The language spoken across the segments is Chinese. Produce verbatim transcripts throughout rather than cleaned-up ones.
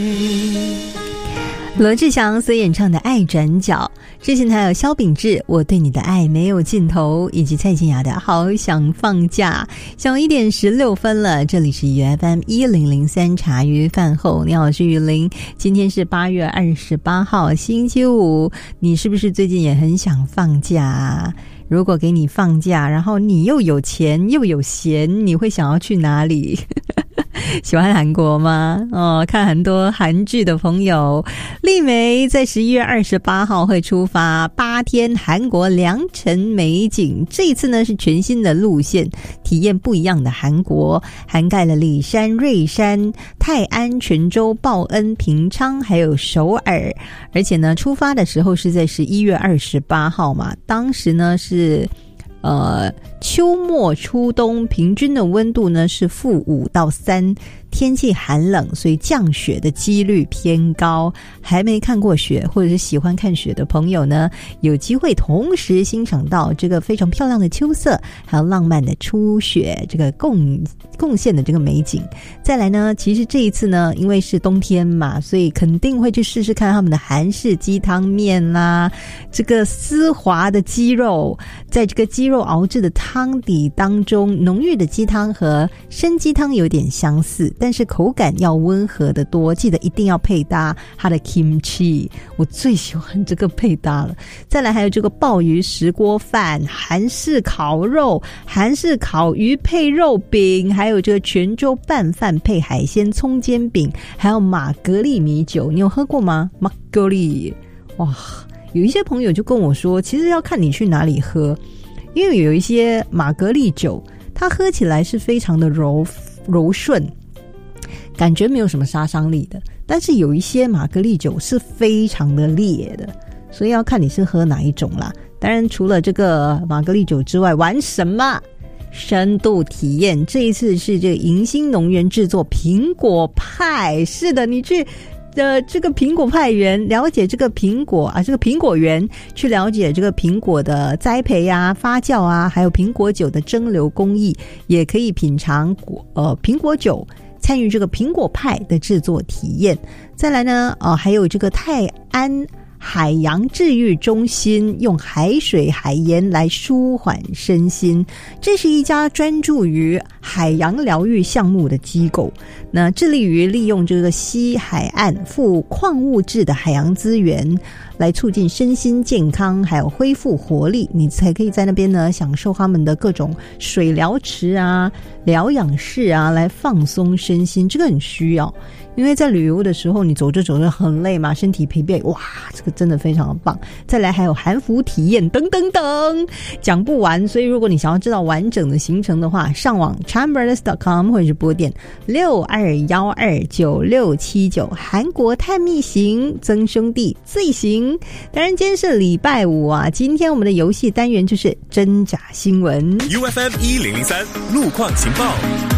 罗志祥所演唱的《爱转角》，之前还有萧秉治我对你的爱没有尽头，以及蔡健雅的好想放假。下午一点十六分了，这里是 U F M 一零零三茶余饭后，你好，我是雨林。今天是八月二十八号星期五，你是不是最近也很想放假啊？如果给你放假，然后你又有钱又有闲，你会想要去哪里？喜欢韩国吗？哦，看很多韩剧的朋友，丽梅在十一月二十八号会出发八天韩国良辰美景。这一次呢是全新的路线，体验不一样的韩国，涵盖了里山、瑞山、泰安、泉州、报恩、平昌还有首尔。而且呢出发的时候是在十一月二十八号嘛，当时呢是呃，秋末初冬，平均的温度呢是负五到三，天气寒冷，所以降雪的几率偏高。还没看过雪或者是喜欢看雪的朋友呢，有机会同时欣赏到这个非常漂亮的秋色，还有浪漫的初雪，这个贡贡献的这个美景。再来呢，其实这一次呢，因为是冬天嘛，所以肯定会去试试看他们的韩式鸡汤面啦，这个丝滑的鸡肉，在这个鸡肉熬制的汤底当中，浓郁的鸡汤和生鸡汤有点相似，但是口感要温和得多，记得一定要配搭它的 kimchi， 我最喜欢这个配搭了。再来还有这个鲍鱼石锅饭、韩式烤肉、韩式烤鱼配肉饼，还有这个泉州拌饭配海鲜葱煎饼，还有玛格丽米酒，你有喝过吗？玛格丽，哇，有一些朋友就跟我说，其实要看你去哪里喝，因为有一些玛格丽酒它喝起来是非常的柔柔顺，感觉没有什么杀伤力的，但是有一些玛格丽酒是非常的烈的，所以要看你是喝哪一种啦。当然除了这个玛格丽酒之外，玩什么深度体验，这一次是这个迎新农园制作苹果派。是的，你去的这个苹果派园，了解这个苹果啊，这个苹果园，去了解这个苹果的栽培啊、发酵啊，还有苹果酒的蒸馏工艺，也可以品尝呃苹果酒，参与这个苹果派的制作体验。再来呢，呃，还有这个泰安海洋治愈中心，用海水海盐来舒缓身心。这是一家专注于海洋疗愈项目的机构，那致力于利用这个西海岸富矿物质的海洋资源来促进身心健康，还有恢复活力。你才可以在那边呢享受他们的各种水疗池啊、疗养室啊，来放松身心。这个很需要，因为在旅游的时候你走着走着很累嘛，身体疲惫，哇，这个真的非常的棒。再来还有韩服体验等等等，讲不完。所以如果你想要知道完整的行程的话，上网 chambers dot com 或者是拨电六二一二九六七九，韩国探秘行，曾兄弟最行。当然今天是礼拜五啊，今天我们的游戏单元就是真假新闻。 U F M 一零零三路况情报。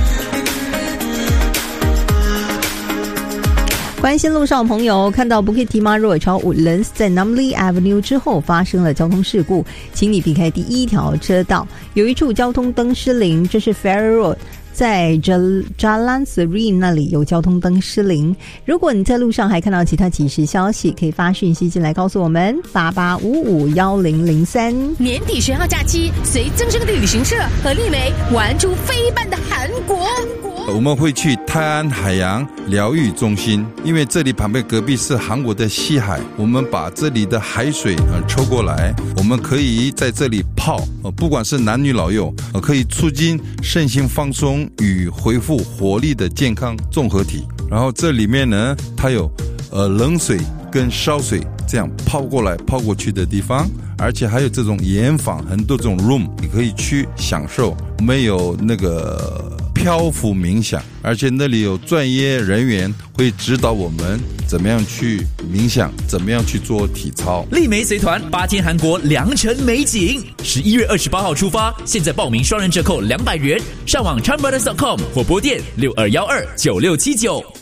关心路上的朋友看到 Bukit Timah Road 朝 Woodlands 在 Namly Avenue 之后发生了交通事故，请你避开第一条车道，有一处交通灯失灵，这是 Ferry Road，在 Jalan Seri 那里有交通灯失灵。如果你在路上还看到其他即时消息，可以发讯息进来告诉我们八八五五一零零三。 年底十号假期，随增生地旅行社和丽梅玩出非一般的韩国。 我们会去泰安海洋疗愈中心，因为这里旁边隔壁是韩国的西海，我们把这里的海水、呃、抽过来，我们可以在这里泡、呃、不管是男女老幼、呃、可以促进身心放松与恢复活力的健康综合体。然后这里面呢，它有呃冷水跟烧水这样泡过来泡过去的地方，而且还有这种盐房，很多这种 room 你可以去享受。我们有那个漂浮冥想，而且那里有专业人员会指导我们怎么样去冥想，怎么样去做体操。 丽梅随团八天韩国良辰美景，十一月二十八号出发，现在报名双人折扣两百元，上网 chambers dot com 或拨电六二一二九六七九。